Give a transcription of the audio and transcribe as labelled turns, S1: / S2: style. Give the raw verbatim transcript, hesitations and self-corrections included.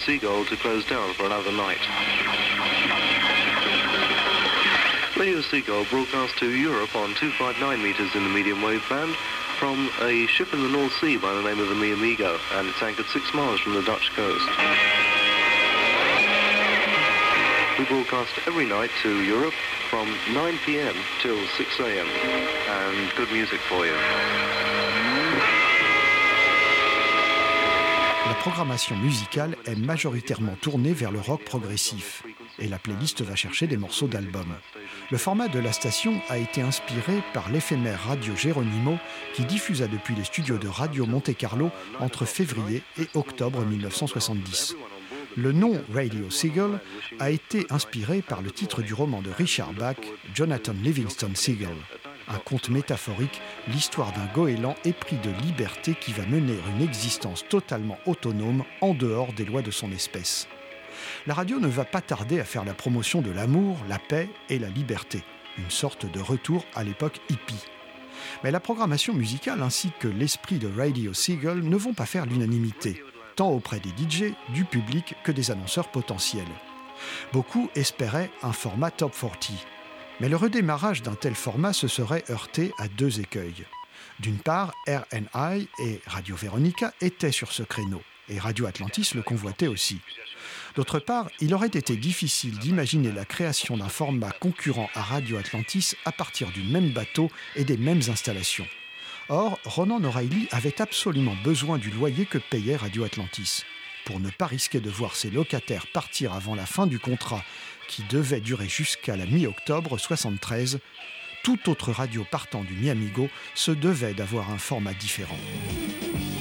S1: Seagull to close down for another night. Radio Seagull broadcast to Europe on two point five nine meters in the medium wave band from a ship in the North Sea by the name of the Mi Amigo, and it's anchored six miles from the Dutch coast. We broadcast every night to Europe from nine p.m. till six a.m. and good music for you.
S2: La programmation musicale est majoritairement tournée vers le rock progressif et la playlist va chercher des morceaux d'albums. Le format de la station a été inspiré par l'éphémère Radio Geronimo qui diffusa depuis les studios de Radio Monte Carlo entre février et octobre dix-neuf cent soixante-dix. Le nom Radio Seagull a été inspiré par le titre du roman de Richard Bach, Jonathan Livingston Seagull. Un conte métaphorique, l'histoire d'un goéland épris de liberté qui va mener une existence totalement autonome en dehors des lois de son espèce. La radio ne va pas tarder à faire la promotion de l'amour, la paix et la liberté, une sorte de retour à l'époque hippie. Mais la programmation musicale ainsi que l'esprit de Radio Seagull ne vont pas faire l'unanimité, tant auprès des D J, du public que des annonceurs potentiels. Beaucoup espéraient un format Top quarante. Mais le redémarrage d'un tel format se serait heurté à deux écueils. D'une part, R N I et Radio Veronica étaient sur ce créneau, et Radio Atlantis le convoitait aussi. D'autre part, il aurait été difficile d'imaginer la création d'un format concurrent à Radio Atlantis à partir du même bateau et des mêmes installations. Or, Ronan O'Reilly avait absolument besoin du loyer que payait Radio Atlantis. Pour ne pas risquer de voir ses locataires partir avant la fin du contrat qui devait durer jusqu'à la mi-octobre soixante-treize, toute autre radio partant du Mi Amigo se devait d'avoir un format différent.